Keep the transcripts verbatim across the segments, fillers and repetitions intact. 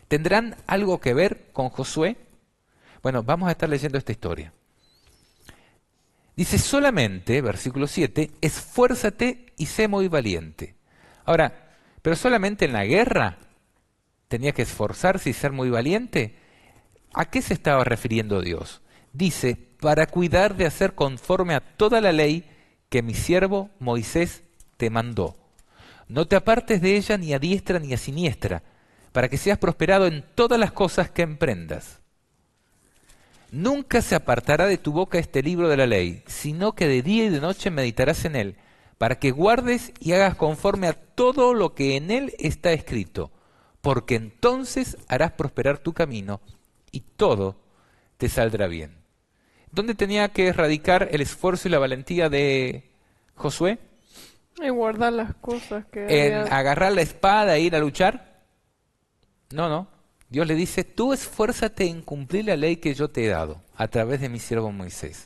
¿Tendrán algo que ver con Josué? Bueno, vamos a estar leyendo esta historia. Dice solamente, versículo siete, esfuérzate y sé muy valiente. Ahora, ¿pero solamente en la guerra tenía que esforzarse y ser muy valiente? ¿A qué se estaba refiriendo Dios? Dice, para cuidar de hacer conforme a toda la ley que mi siervo Moisés te mandó. No te apartes de ella ni a diestra ni a siniestra, para que seas prosperado en todas las cosas que emprendas. Nunca se apartará de tu boca este libro de la ley, sino que de día y de noche meditarás en él, para que guardes y hagas conforme a todo lo que en él está escrito, porque entonces harás prosperar tu camino y todo te saldrá bien. ¿Dónde tenía que radicar el esfuerzo y la valentía de Josué? En guardar las cosas que ¿En había. agarrar la espada e ir a luchar? No, no. Dios le dice, tú esfuérzate en cumplir la ley que yo te he dado a través de mi siervo Moisés.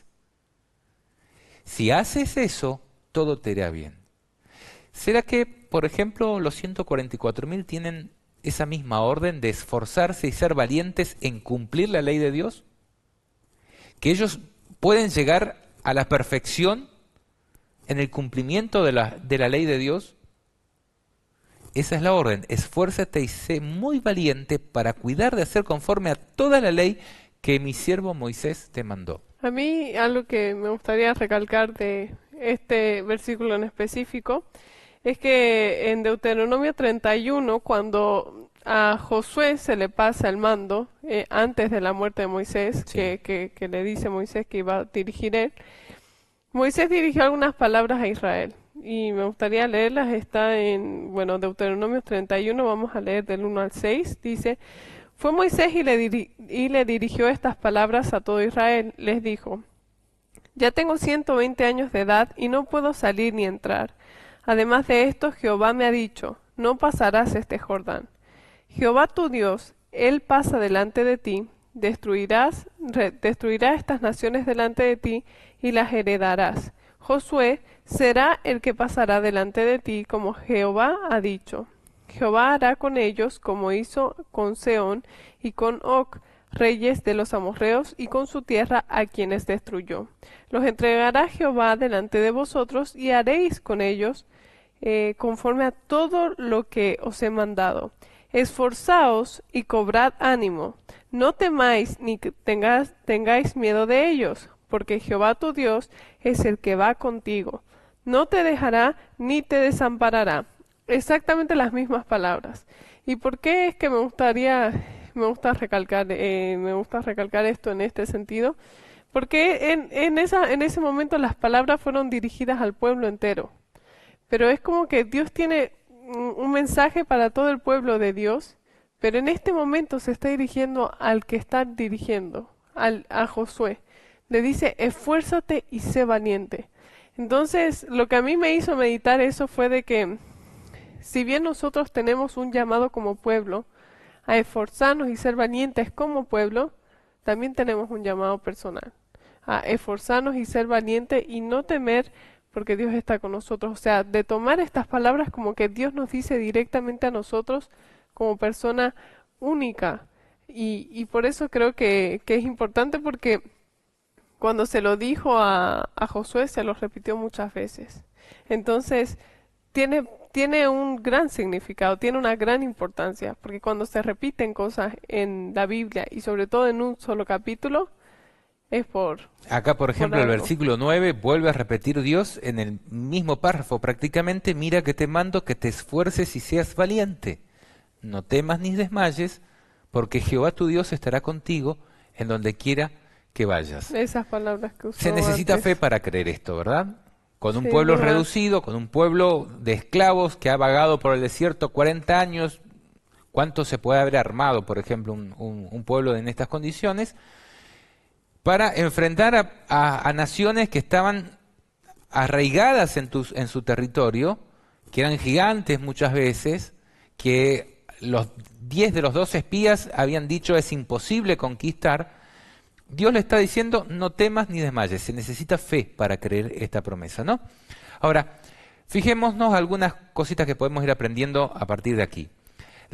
Si haces eso, todo te irá bien. ¿Será que, por ejemplo, los ciento cuarenta y cuatro mil tienen esa misma orden de esforzarse y ser valientes en cumplir la ley de Dios? ¿Que ellos pueden llegar a la perfección en el cumplimiento de la, de la ley de Dios? Esa es la orden, esfuérzate y sé muy valiente para cuidar de hacer conforme a toda la ley que mi siervo Moisés te mandó. A mí algo que me gustaría recalcar de este versículo en específico es que en Deuteronomio treinta y uno, cuando a Josué se le pasa el mando, eh, antes de la muerte de Moisés, Sí. que, que, que le dice Moisés que iba a dirigir él, Moisés dirigió algunas palabras a Israel y me gustaría leerlas. Está en, bueno, Deuteronomio treinta y uno, vamos a leer del uno al seis. Dice, fue Moisés y le, diri- y le dirigió estas palabras a todo Israel. Les dijo, ya tengo ciento veinte años de edad y no puedo salir ni entrar. Además de esto, Jehová me ha dicho, no pasarás este Jordán. Jehová tu Dios, Él pasa delante de ti, destruirás, re- destruirá estas naciones delante de ti y las heredarás. Josué será el que pasará delante de ti, como Jehová ha dicho. Jehová hará con ellos como hizo con Sehón y con Og, reyes de los amorreos, y con su tierra a quienes destruyó. Los entregará Jehová delante de vosotros, y haréis con ellos eh, conforme a todo lo que os he mandado. Esforzaos y cobrad ánimo, no temáis ni que tengas, tengáis miedo de ellos, porque Jehová tu Dios es el que va contigo. No te dejará ni te desamparará. Exactamente las mismas palabras. ¿Y por qué es que me gustaría, me gusta recalcar, eh, me gusta recalcar esto en este sentido? Porque en, en, esa, en ese momento las palabras fueron dirigidas al pueblo entero. Pero es como que Dios tiene un, un mensaje para todo el pueblo de Dios, pero en este momento se está dirigiendo al que está dirigiendo, al, a Josué. Le dice, esfuérzate y sé valiente. Entonces, lo que a mí me hizo meditar eso fue de que, si bien nosotros tenemos un llamado como pueblo a esforzarnos y ser valientes como pueblo, también tenemos un llamado personal a esforzarnos y ser valientes y no temer porque Dios está con nosotros. O sea, de tomar estas palabras como que Dios nos dice directamente a nosotros como persona única. Y, y por eso creo que, que es importante, porque cuando se lo dijo a, a Josué se lo repitió muchas veces. Entonces, tiene, tiene un gran significado, tiene una gran importancia, porque cuando se repiten cosas en la Biblia y sobre todo en un solo capítulo, es por, Acá, por por ejemplo, el algo. versículo nueve vuelve a repetir Dios en el mismo párrafo prácticamente, mira que te mando que te esfuerces y seas valiente. No temas ni desmayes, porque Jehová tu Dios estará contigo en donde quiera que vayas. Esas palabras que usó Se necesita fe antes. para creer esto, ¿verdad? Con un Sin pueblo duda. reducido, con un pueblo de esclavos que ha vagado por el desierto cuarenta años, ¿cuánto se puede haber armado, por ejemplo, un, un- un pueblo en estas condiciones? Para enfrentar a, a- a naciones que estaban arraigadas en, tus- en su territorio, que eran gigantes muchas veces, que los diez de los doce espías habían dicho es imposible conquistar. Dios le está diciendo, no temas ni desmayes, se necesita fe para creer esta promesa, ¿no? Ahora, fijémonos algunas cositas que podemos ir aprendiendo a partir de aquí.